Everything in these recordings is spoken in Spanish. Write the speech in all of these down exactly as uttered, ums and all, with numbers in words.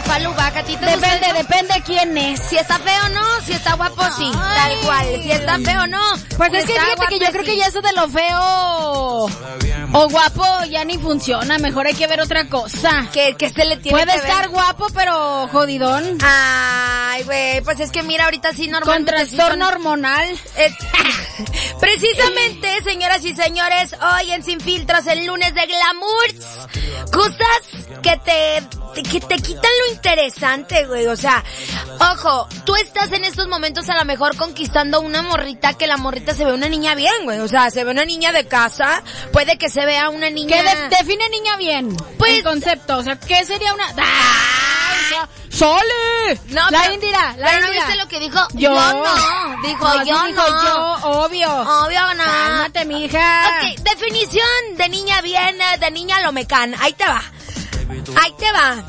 Falubac, ¿a ti te Depende, gusta eso? depende quién es. Si está feo o no, si está guapo sí, tal cual. Si está feo o no. Pues si es que está fíjate guapo, que yo creo sí. que ya eso de lo feo o guapo ya ni funciona, mejor hay que ver otra cosa. Que, que se le tiene Puede que estar ver. guapo pero jodidón. Ay, güey, pues es que mira, ahorita sí Con normalmente sí trastorno son- hormonal. Eh, precisamente, señoras y señores, hoy en Sin Filtros, el lunes de glamour, cosas que te, que te quitan lo interesante, güey, o sea, ojo, tú estás en estos momentos a lo mejor conquistando una morrita, que la morrita se ve una niña bien, güey, o sea, se ve una niña de casa, puede que se vea una niña... ¿Qué de- define niña bien? Pues- el concepto, o sea, ¿qué sería una? ¡Ah! O sea, ¡sole! No, la pero, Indira, la pero no Indira. viste lo que dijo. Yo. Yo no. Dijo No, sí yo dijo no. yo, obvio. Obvio no. Cálmate, mija. Ok, definición de niña bien, eh, de niña lomecán. Ahí te va. Ahí te va.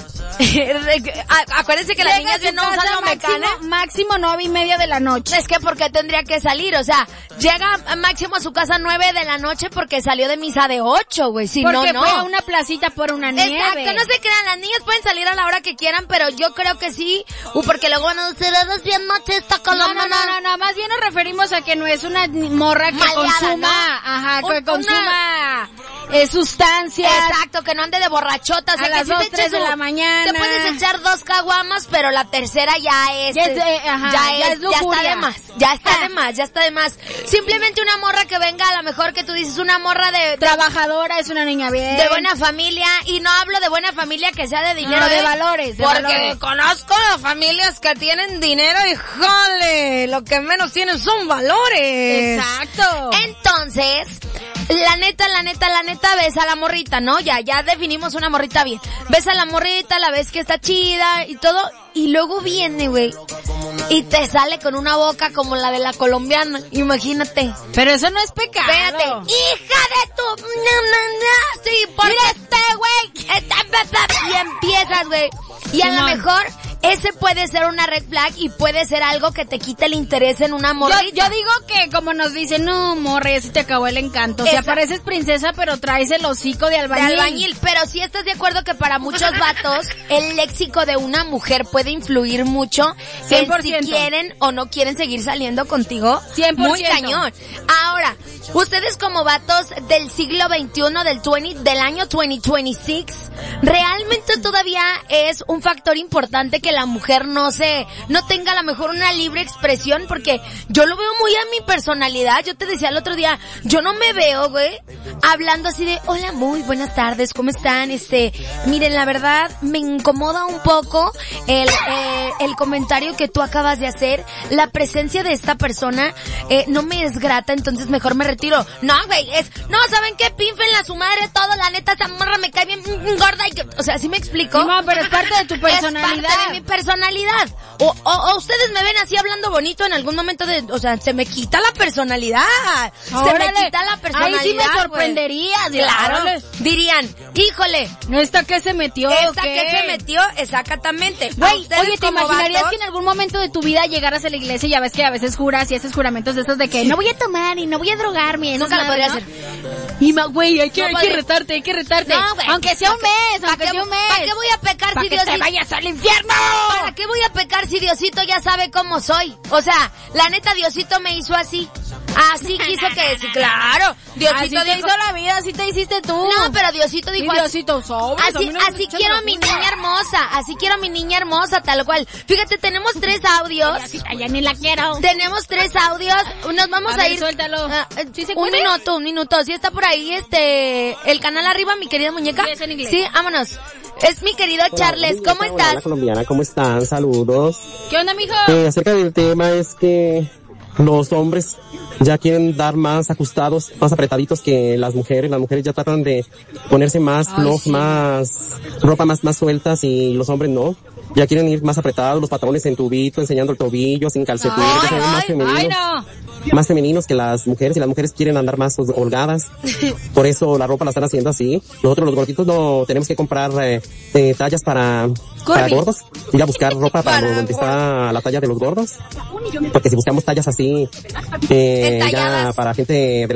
A- Acuérdense que las Llega a niñas su bien no usan casa lomecán, máximo, ¿eh? máximo nueve y media de la noche. Es que ¿por qué tendría que salir? O sea, llega máximo a su casa nueve de la noche porque salió de misa de ocho, güey. Si Porque no, fue no. a una placita por una nieve. Exacto, no se crean, las niñas pueden salir a la hora que quieran, pero yo creo que sí, uh, porque luego van a decir, eres bien machista con la No, no, no, mamá. no, no, más bien nos referimos a que no es una ni- morra que Maleada, consuma, ¿no? ajá, que Un- consuma eh, sustancias. Exacto, que no ande de borrachota, o sea, A que las sí dos, te eches tres de su- la mañana. Te puedes echar dos caguamas, pero la tercera ya es, Ya es, eh, ajá, ya, ya es, es ya está lujuria. de más, ya está Ah. de más, ya está de más. Simplemente una morra que venga, a lo mejor que tú dices, una morra de, de, Trabajadora, es una niña bien. de buena familia, y no hablo de buena familia que sea de dinero, No, de ¿eh? valores, de Porque valores. conozco familias que tienen dinero y jole, lo que menos tienen son valores. Exacto. Entonces, la neta, la neta, la neta, ves a la morrita, ¿no? Ya, ya definimos una morrita bien. Ves a la morrita, la ves que está chida y todo, y luego viene, güey, y te sale con una boca como la de la colombiana, imagínate. Pero eso no es pecado. Espérate, hija de tu... No, no, no, sí, porque... Mira este, güey. Está- pa, pa, Y empiezas, güey. Y a lo Simón. mejor, ese puede ser una red flag y puede ser algo que te quite el interés en una Yo, morrita. yo digo que como nos dicen, no, morre, ya se te acabó el encanto. O sea, Esa- pareces princesa, pero traes el hocico de De albañil. albañil, pero sí estás de acuerdo que para muchos vatos el léxico de una mujer puede influir mucho cien en por si ciento. quieren o no quieren seguir saliendo contigo. cien por Muy ciento. cañón. Ahora, ustedes como vatos del siglo veintiuno, del veinte, del año dos mil veintiséis, realmente todavía es un factor importante que la mujer no se, no tenga a lo mejor una libre expresión, porque yo lo veo muy a mi personalidad. Yo te decía el otro día, yo no me veo, güey, hablando así de, hola, muy buenas tardes, ¿cómo están? Este, miren, la verdad, me incomoda un poco el, eh, el comentario que tú acabas de hacer. La presencia de esta persona, eh, no me es grata, entonces mejor me retiro. No, güey, es, no, ¿saben qué? Pínfenla a su madre todo, la neta, esa morra me cae bien mm, gorda y que, o sea, ¿sí me explico? Simón, pero es parte de tu personalidad. Es parte de mi personalidad. O, o, o ustedes me ven así hablando bonito en algún momento de, o sea, se me quita la personalidad. Se Órale. me quita la personalidad. Ahí sí me güey. sorprenderías. Claro. Órale. Dirían, híjole, ¿Esta qué se metió? esta ¿Qué? que se metió, exactamente. A Güey, ustedes oye, ¿te como imaginarías vatos- que en algún momento de tu vida llegaras a la iglesia y ya ves que a veces juras y haces juramentos de esos de que no voy a tomar y no voy a drogarme? esas Nunca lo madres, podría ¿no? hacer. Y ma, güey, hay que, No hay podría. que retarte, hay que retarte. No, güey. Aunque sea un ¿Pa' qué- mes, pa' aunque qué- sea un mes. ¿Para qué voy a pecar Pa' si que te Diosito... vayas al infierno. ¿Para qué voy a pecar si Diosito ya sabe cómo soy? O sea, la neta, Diosito me hizo así. Así quiso que... Sí, claro. Diosito Así te dijo... hizo la vida, así te hiciste tú. No, pero Diosito Y dijo... así- Diosito, sobres, a mí Así, no me así echan quiero la a mi culpa. niña hermosa, así quiero a mi niña hermosa, tal cual. Fíjate, tenemos tres audios. Ay, ya ni la quiero. Tenemos tres audios. Nos vamos A a, ver, ir. suéltalo. Ah, eh, ¿Sí se un puede? minuto, un minuto. Sí está por ahí, este, el canal arriba, mi querida muñeca. Sí, es en inglés. Sí, vámonos. Es mi querido Charles. Hola, ¿Cómo hola, estás? Hola, colombiana, ¿cómo están? Saludos. ¿Qué onda, mijo? Eh, acerca del tema es que los hombres ya quieren dar más ajustados, más apretaditos que las mujeres. Las mujeres ya tratan de ponerse más Ay, flojas, sí. más ropa más más sueltas y los hombres no. Ya quieren ir más apretados, los pantalones en tubito, enseñando el tobillo, sin calcetín, Ay, que se ven más ay, femeninos. Ay, no. Más femeninos que las mujeres y las mujeres quieren andar más holgadas. Por eso la ropa la están haciendo así. Nosotros los gorditos no tenemos que comprar eh, eh, tallas para, para gordos. Ir a buscar ropa para, Para donde está la talla de los gordos. Porque si buscamos tallas así, eh, ya Entalladas. para gente de